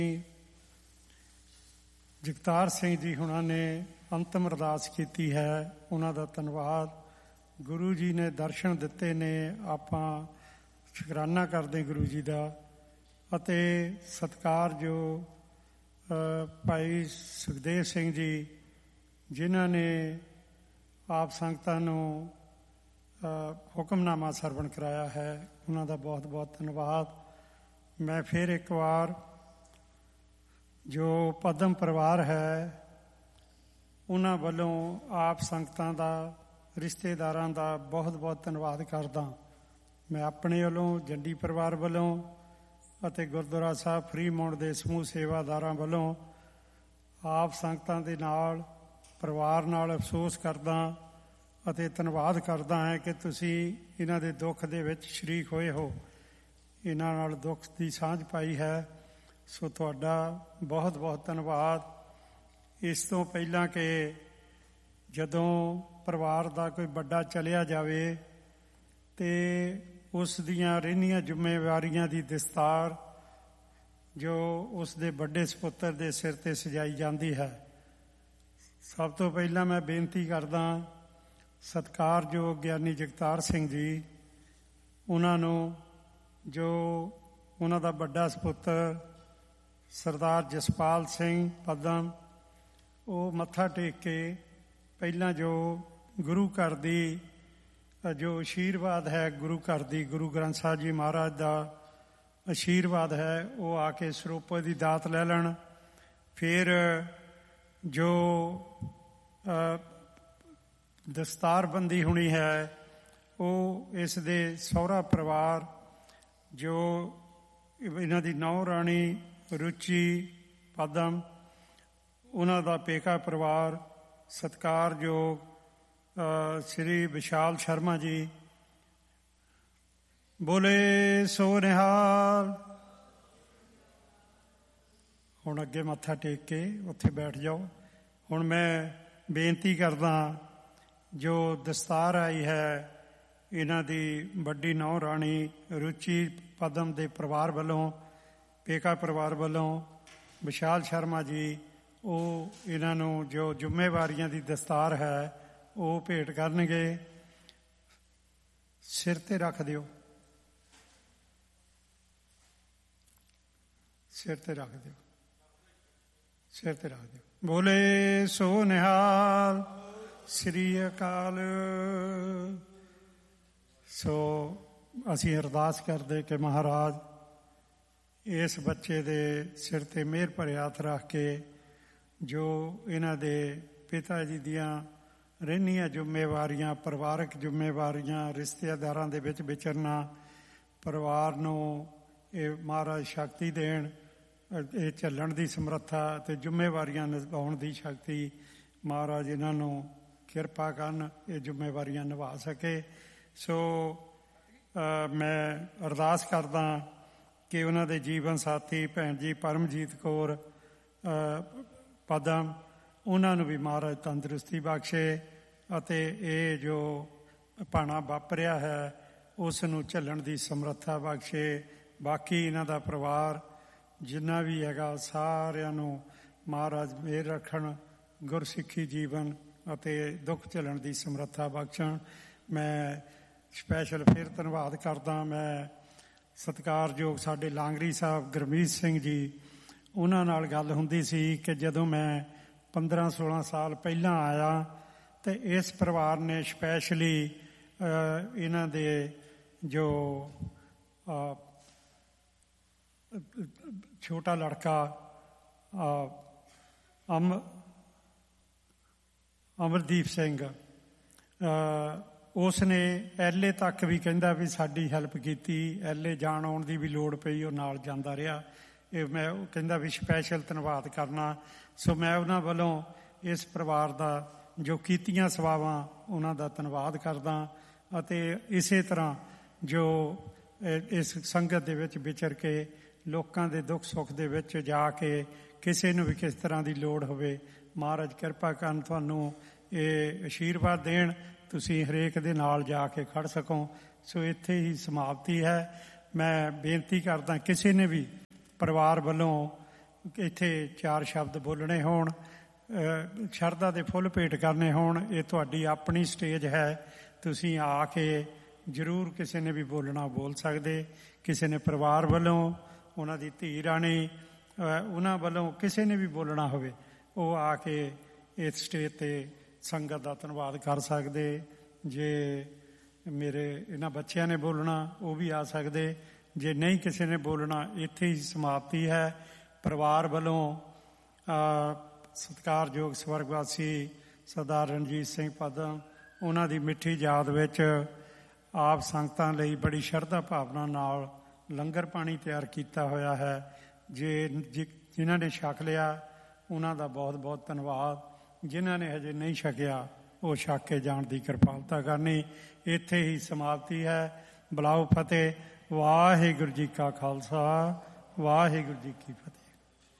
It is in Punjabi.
ਜਗਤਾਰ ਸਿੰਘ ਜੀ ਹੁਣਾਂ ਨੇ ਅੰਤਮ ਅਰਦਾਸ ਕੀਤੀ ਹੈ। ਉਹਨਾਂ ਦਾ ਧੰਨਵਾਦ। ਗੁਰੂ ਜੀ ਨੇ ਦਰਸ਼ਨ ਦਿੱਤੇ ਨੇ, ਆਪਾਂ ਸ਼ੁਕਰਾਨਾ ਕਰਦੇ ਗੁਰੂ ਜੀ ਦਾ। ਅਤੇ ਸਤਿਕਾਰਯੋਗ ਭਾਈ ਸੁਖਦੇਵ ਸਿੰਘ ਜੀ, ਜਿਨ੍ਹਾਂ ਨੇ ਆਪ ਸੰਗਤਾਂ ਨੂੰ ਹੁਕਮਨਾਮਾ ਸਰਵਣ ਕਰਾਇਆ ਹੈ, ਉਹਨਾਂ ਦਾ ਬਹੁਤ ਬਹੁਤ ਧੰਨਵਾਦ। ਮੈਂ ਫਿਰ ਇੱਕ ਵਾਰ ਜੋ ਪਦਮ ਪਰਿਵਾਰ ਹੈ, ਉਹਨਾਂ ਵੱਲੋਂ ਆਪ ਸੰਗਤਾਂ ਦਾ, ਰਿਸ਼ਤੇਦਾਰਾਂ ਦਾ ਬਹੁਤ ਬਹੁਤ ਧੰਨਵਾਦ ਕਰਦਾ। ਮੈਂ ਆਪਣੇ ਵੱਲੋਂ, ਜੰਡੀ ਪਰਿਵਾਰ ਵੱਲੋਂ ਅਤੇ ਗੁਰਦੁਆਰਾ ਸਾਹਿਬ ਫਰੀਮੌਂਟ ਦੇ ਸਮੂਹ ਸੇਵਾਦਾਰਾਂ ਵੱਲੋਂ ਆਪ ਸੰਗਤਾਂ ਦੇ ਨਾਲ, ਪਰਿਵਾਰ ਨਾਲ ਅਫਸੋਸ ਕਰਦਾ ਅਤੇ ਧੰਨਵਾਦ ਕਰਦਾ ਹਾਂ ਕਿ ਤੁਸੀਂ ਇਹਨਾਂ ਦੇ ਦੁੱਖ ਦੇ ਵਿੱਚ ਸ਼ਰੀਕ ਹੋਏ ਹੋ, ਇਹਨਾਂ ਨਾਲ ਦੁੱਖ ਦੀ ਸਾਂਝ ਪਾਈ ਹੈ। ਸੋ ਤੁਹਾਡਾ ਬਹੁਤ ਬਹੁਤ ਧੰਨਵਾਦ। ਇਸ ਤੋਂ ਪਹਿਲਾਂ ਕਿ ਜਦੋਂ ਪਰਿਵਾਰ ਦਾ ਕੋਈ ਵੱਡਾ ਚਲਿਆ ਜਾਵੇ ਤੇ ਉਸ ਦੀਆਂ ਰਹਿੰਦੀਆਂ ਜ਼ਿੰਮੇਵਾਰੀਆਂ ਦੀ ਦਸਤਾਰ ਜੋ ਉਸ ਦੇ ਵੱਡੇ ਸਪੁੱਤਰ ਦੇ ਸਿਰ ਤੇ ਸਜਾਈ ਜਾਂਦੀ ਹੈ, ਸਭ ਤੋਂ ਪਹਿਲਾਂ ਮੈਂ ਬੇਨਤੀ ਕਰਦਾ ਸਤਿਕਾਰਯੋਗ ਗਿਆਨੀ ਜਗਤਾਰ ਸਿੰਘ ਜੀ, ਉਹਨਾਂ ਨੂੰ, ਜੋ ਉਹਨਾਂ ਦਾ ਵੱਡਾ ਸਪੁੱਤਰ ਸਰਦਾਰ ਜਸਪਾਲ ਸਿੰਘ ਪਦਮ, ਉਹ ਮੱਥਾ ਟੇਕ ਕੇ ਪਹਿਲਾਂ ਜੋ ਗੁਰੂ ਘਰ ਦੀ ਜੋ ਆਸ਼ੀਰਵਾਦ ਹੈ, ਗੁਰੂ ਘਰ ਦੀ, ਗੁਰੂ ਗ੍ਰੰਥ ਸਾਹਿਬ ਜੀ ਮਹਾਰਾਜ ਦਾ ਆਸ਼ੀਰਵਾਦ ਹੈ, ਉਹ ਆ ਕੇ ਸਰੋਪੇ ਦੀ ਦਾਤ ਲੈ ਲੈਣ। ਫਿਰ ਜੋ ਦਸਤਾਰਬੰਦੀ ਹੋਣੀ ਹੈ, ਉਹ ਇਸ ਦੇ ਸਹੁਰਾ ਪਰਿਵਾਰ, ਜੋ ਇਹਨਾਂ ਦੀ ਨੌਂ ਰਾਣੀ ਰੁਚੀ ਪਦਮ, ਉਹਨਾਂ ਦਾ ਪੇਕਾ ਪਰਿਵਾਰ, ਸਤਿਕਾਰਯੋਗ ਸ਼੍ਰੀ ਵਿਸ਼ਾਲ ਸ਼ਰਮਾ ਜੀ, ਬੋਲੇ ਸੋ ਨਿਹਾਲ। ਹੁਣ ਅੱਗੇ ਮੱਥਾ ਟੇਕ ਕੇ ਉੱਥੇ ਬੈਠ ਜਾਓ। ਹੁਣ ਮੈਂ ਬੇਨਤੀ ਕਰਦਾ, ਜੋ ਦਸਤਾਰ ਆਈ ਹੈ ਇਹਨਾਂ ਦੀ ਵੱਡੀ ਨੌਂ ਰਾਣੀ ਰੁਚੀ ਪਦਮ ਦੇ ਪਰਿਵਾਰ ਵੱਲੋਂ, ਪੇਕਾ ਪਰਿਵਾਰ ਵੱਲੋਂ, ਵਿਸ਼ਾਲ ਸ਼ਰਮਾ ਜੀ, ਉਹ ਇਹਨਾਂ ਨੂੰ ਜੋ ਜ਼ਿੰਮੇਵਾਰੀਆਂ ਦੀ ਦਸਤਾਰ ਹੈ ਉਹ ਭੇਟ ਕਰਨਗੇ। ਸਿਰ ਤੇ ਰੱਖ ਦਿਓ, ਸਿਰ ਤੇ ਰੱਖ ਦਿਓ, ਸਿਰ ਤੇ ਰੱਖ ਦਿਓ। ਬੋਲੇ ਸੋ ਨਿਹਾਲ, ਸ੍ਰੀ ਅਕਾਲ। ਸੋ ਅਸੀਂ ਅਰਦਾਸ ਕਰਦੇ ਕਿ ਮਹਾਰਾਜ ਇਸ ਬੱਚੇ ਦੇ ਸਿਰ ਤੇ ਮਿਹਰ ਭਰੇ ਹੱਥ ਰੱਖ ਕੇ, ਜੋ ਇਹਨਾਂ ਦੇ ਪਿਤਾ ਜੀ ਦੀਆਂ ਰਹਿੰਦੀਆਂ ਜ਼ਿੰਮੇਵਾਰੀਆਂ, ਪਰਿਵਾਰਕ ਜ਼ਿੰਮੇਵਾਰੀਆਂ, ਰਿਸ਼ਤੇਦਾਰਾਂ ਦੇ ਵਿੱਚ ਵਿਚਰਨਾ, ਪਰਿਵਾਰ ਨੂੰ ਇਹ ਮਹਾਰਾਜ ਸ਼ਕਤੀ ਦੇਣ, ਇਹ ਝੱਲਣ ਦੀ ਸਮਰੱਥਾ ਅਤੇ ਜ਼ਿੰਮੇਵਾਰੀਆਂ ਨਿਭਾਉਣ ਦੀ ਸ਼ਕਤੀ ਮਹਾਰਾਜ ਇਹਨਾਂ ਨੂੰ ਕਿਰਪਾ ਕਰਨ, ਇਹ ਜ਼ਿੰਮੇਵਾਰੀਆਂ ਨਿਭਾ ਸਕੇ। ਸੋ ਮੈਂ ਅਰਦਾਸ ਕਰਦਾ ਕਿ ਉਹਨਾਂ ਦੇ ਜੀਵਨ ਸਾਥੀ ਭੈਣ ਜੀ ਪਰਮਜੀਤ ਕੌਰ ਪਦਮ, ਉਹਨਾਂ ਨੂੰ ਵੀ ਮਹਾਰਾਜ ਤੰਦਰੁਸਤੀ ਬਖਸ਼ੇ ਅਤੇ ਇਹ ਜੋ ਭਾਣਾ ਵਾਪਰਿਆ ਹੈ ਉਸ ਨੂੰ ਝੱਲਣ ਦੀ ਸਮਰੱਥਾ ਬਖਸ਼ੇ। ਬਾਕੀ ਇਹਨਾਂ ਦਾ ਪਰਿਵਾਰ ਜਿੰਨਾ ਵੀ ਹੈਗਾ, ਸਾਰਿਆਂ ਨੂੰ ਮਹਾਰਾਜ ਮਿਹਰ ਰੱਖਣ, ਗੁਰਸਿੱਖੀ ਜੀਵਨ ਅਤੇ ਦੁੱਖ ਝੱਲਣ ਦੀ ਸਮਰੱਥਾ ਬਖਸ਼ਣ। ਮੈਂ ਸਪੈਸ਼ਲ ਫਿਰ ਧੰਨਵਾਦ ਕਰਦਾ। ਮੈਂ ਸਤਿਕਾਰਯੋਗ ਸਾਡੇ ਲਾਂਗਰੀ ਸਾਹਿਬ ਗੁਰਮੀਤ ਸਿੰਘ ਜੀ, ਉਹਨਾਂ ਨਾਲ ਗੱਲ ਹੁੰਦੀ ਸੀ ਕਿ ਜਦੋਂ ਮੈਂ 15-16 ਸਾਲ ਪਹਿਲਾਂ ਆਇਆ ਤੇ ਇਸ ਪਰਿਵਾਰ ਨੇ ਸਪੈਸ਼ਲੀ ਇਹਨਾਂ ਦੇ ਜੋ ਛੋਟਾ ਲੜਕਾ ਅਮਰਦੀਪ ਸਿੰਘ, ਉਸ ਨੇ LA ਤੱਕ ਵੀ ਕਹਿੰਦਾ ਵੀ ਸਾਡੀ ਹੈਲਪ ਕੀਤੀ, LA ਜਾਣ ਆਉਣ ਦੀ ਵੀ ਲੋੜ ਪਈ, ਉਹ ਨਾਲ ਜਾਂਦਾ ਰਿਹਾ। ਇਹ ਮੈਂ ਉਹ ਕਹਿੰਦਾ ਵੀ ਸਪੈਸ਼ਲ ਧੰਨਵਾਦ ਕਰਨਾ। ਸੋ ਮੈਂ ਉਹਨਾਂ ਵੱਲੋਂ ਇਸ ਪਰਿਵਾਰ ਦਾ ਜੋ ਕੀਤੀਆਂ ਸੇਵਾਵਾਂ, ਉਹਨਾਂ ਦਾ ਧੰਨਵਾਦ ਕਰਦਾ। ਅਤੇ ਇਸੇ ਤਰ੍ਹਾਂ ਜੋ ਇਸ ਸੰਗਤ ਦੇ ਵਿੱਚ ਵਿਚਰ ਕੇ ਲੋਕਾਂ ਦੇ ਦੁੱਖ ਸੁੱਖ ਦੇ ਵਿੱਚ ਜਾ ਕੇ ਕਿਸੇ ਨੂੰ ਵੀ ਕਿਸ ਤਰ੍ਹਾਂ ਦੀ ਲੋੜ ਹੋਵੇ, ਮਹਾਰਾਜ ਕਿਰਪਾ ਕਰਨ, ਤੁਹਾਨੂੰ ਇਹ ਆਸ਼ੀਰਵਾਦ ਦੇਣ, ਤੁਸੀਂ ਹਰੇਕ ਦੇ ਨਾਲ ਜਾ ਕੇ ਖੜ ਸਕੋ। ਸੋ ਇੱਥੇ ਹੀ ਸਮਾਪਤੀ ਹੈ। ਮੈਂ ਬੇਨਤੀ ਕਰਦਾ, ਕਿਸੇ ਨੇ ਵੀ ਪਰਿਵਾਰ ਵੱਲੋਂ ਇੱਥੇ 4 ਸ਼ਬਦ ਬੋਲਣੇ ਹੋਣ, ਸ਼ਰਧਾ ਦੇ ਫੁੱਲ ਭੇਟ ਕਰਨੇ ਹੋਣ, ਇਹ ਤੁਹਾਡੀ ਆਪਣੀ ਸਟੇਜ ਹੈ। ਤੁਸੀਂ ਆ ਕੇ ਜ਼ਰੂਰ ਕਿਸੇ ਨੇ ਵੀ ਬੋਲਣਾ ਬੋਲ ਸਕਦੇ। ਕਿਸੇ ਨੇ ਪਰਿਵਾਰ ਵੱਲੋਂ, ਉਹਨਾਂ ਦੀ ਧੀ ਰਾਣੀ, ਉਹਨਾਂ ਵੱਲੋਂ ਕਿਸੇ ਨੇ ਵੀ ਬੋਲਣਾ ਹੋਵੇ, ਉਹ ਆ ਕੇ ਇਸ ਸਟੇਜ 'ਤੇ ਸੰਗਤ ਦਾ ਧੰਨਵਾਦ ਕਰ ਸਕਦੇ। ਜੇ ਮੇਰੇ ਇਹਨਾਂ ਬੱਚਿਆਂ ਨੇ ਬੋਲਣਾ ਉਹ ਵੀ ਆ ਸਕਦੇ। ਜੇ ਨਹੀਂ ਕਿਸੇ ਨੇ ਬੋਲਣਾ, ਇੱਥੇ ਹੀ ਸਮਾਪਤੀ ਹੈ। ਪਰਿਵਾਰ ਵੱਲੋਂ ਸਤਿਕਾਰਯੋਗ ਸਵਰਗਵਾਸੀ ਸਰਦਾਰ ਰਣਜੀਤ ਸਿੰਘ ਪਦਮ, ਉਹਨਾਂ ਦੀ ਮਿੱਠੀ ਯਾਦ ਵਿੱਚ ਆਪ ਸੰਗਤਾਂ ਲਈ ਬੜੀ ਸ਼ਰਧਾ ਭਾਵਨਾ ਨਾਲ ਲੰਗਰ ਪਾਣੀ ਤਿਆਰ ਕੀਤਾ ਹੋਇਆ ਹੈ। ਜਿਨ੍ਹਾਂ ਨੇ ਛਕ ਲਿਆ ਉਹਨਾਂ ਦਾ ਬਹੁਤ ਬਹੁਤ ਧੰਨਵਾਦ। ਜਿਨ੍ਹਾਂ ਨੇ ਹਜੇ ਨਹੀਂ ਛਕਿਆ ਉਹ ਛਕ ਕੇ ਜਾਣ ਦੀ ਕਿਰਪਾਲਤਾ ਕਰਨੀ। ਇੱਥੇ ਹੀ ਸਮਾਪਤੀ ਹੈ। ਬੁਲਾਓ ਫਤਿਹ। ਵਾਹਿਗੁਰੂ ਜੀ ਕਾ ਖਾਲਸਾ, ਵਾਹਿਗੁਰੂ ਜੀ ਕੀ ਫਤਿਹ।